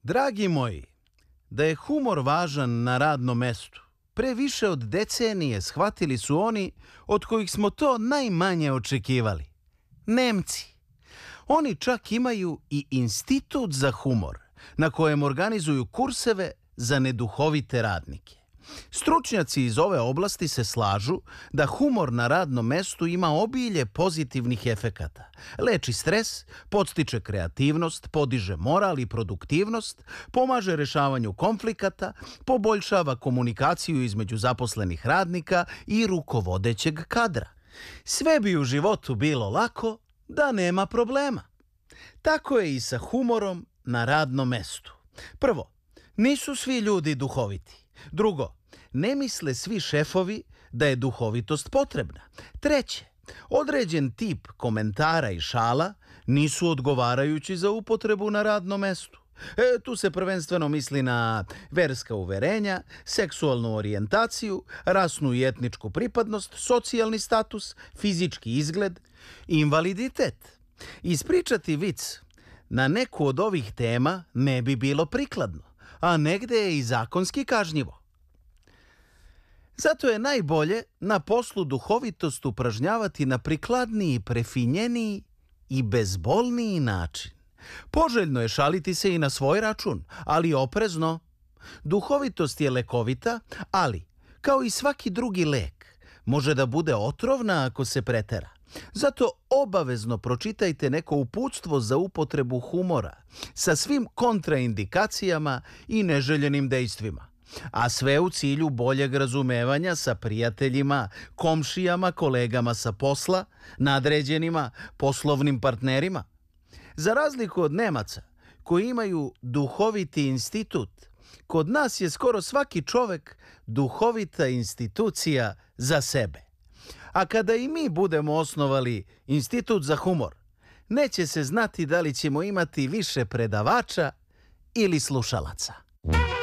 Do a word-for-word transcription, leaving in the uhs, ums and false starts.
Dragi moji, da je humor važan na radnom mestu, pre više od decenije shvatili su oni od kojih smo to najmanje očekivali. Nemci. Oni čak imaju i institut za humor, na kojem organizuju kurseve za neduhovite radnike. Stručnjaci iz ove oblasti se slažu da humor na radnom mestu ima obilje pozitivnih efekata. Leči stres, podstiče kreativnost, podiže moral i produktivnost, pomaže rešavanju konflikata, poboljšava komunikaciju između zaposlenih radnika i rukovodećeg kadra. Sve bi u životu bilo lako da nema problema. Tako je i sa humorom na radnom mestu. Prvo, nisu svi ljudi duhoviti. Drugo, ne misle svi šefovi da je duhovitost potrebna. Treće, određen tip komentara i šala nisu odgovarajući za upotrebu na radnom mestu. E, tu se prvenstveno misli na verska uverenja, seksualnu orijentaciju, rasnu i etničku pripadnost, socijalni status, fizički izgled, invaliditet. Ispričati vic na neku od ovih tema ne bi bilo prikladno, a negde je i zakonski kažnjivo. Zato je najbolje na poslu duhovitost upražnjavati na prikladniji, prefinjeniji i bezbolniji način. Poželjno je šaliti se i na svoj račun, ali oprezno. Duhovitost je lekovita, ali, kao i svaki drugi lek, može da bude otrovna ako se pretera. Zato obavezno pročitajte neko uputstvo za upotrebu humora sa svim kontraindikacijama i neželjenim dejstvima. A sve u cilju boljeg razumevanja sa prijateljima, komšijama, kolegama sa posla, nadređenima, poslovnim partnerima. Za razliku od Nemaca, koji imaju duhoviti institut, kod nas je skoro svaki čovek duhovita institucija za sebe. A kada i mi budemo osnovali institut za humor, neće se znati da li ćemo imati više predavača ili slušalaca.